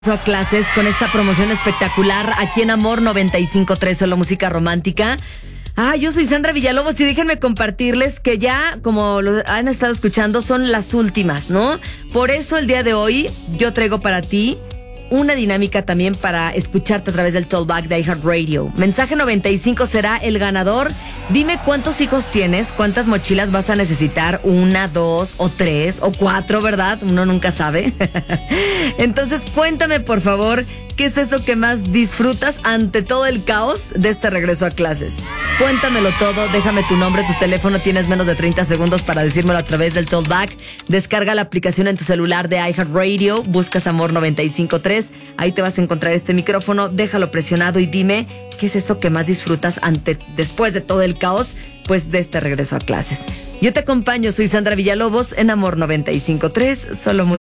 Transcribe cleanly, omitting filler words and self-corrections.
A clases con esta promoción espectacular aquí en Amor 95.3, solo música romántica. Yo soy Sandra Villalobos y déjenme compartirles que ya, como lo han estado escuchando, son las últimas, ¿no? Por eso el día de hoy yo traigo para ti una dinámica también para escucharte a través del Talkback de iHeartRadio. Mensaje 95 será el ganador. Dime cuántos hijos tienes, cuántas mochilas vas a necesitar, 1, 2 o 3 o 4, ¿verdad? Uno nunca sabe. Entonces cuéntame, por favor, ¿qué es eso que más disfrutas ante todo el caos de este regreso a clases? Cuéntamelo todo, déjame tu nombre, tu teléfono, tienes menos de 30 segundos para decírmelo a través del Talkback. Descarga la aplicación en tu celular de iHeartRadio, buscas Amor 95.3, ahí te vas a encontrar este micrófono, déjalo presionado y dime qué es eso que más disfrutas después de todo el caos, pues de este regreso a clases. Yo te acompaño, soy Sandra Villalobos en Amor 95.3, solo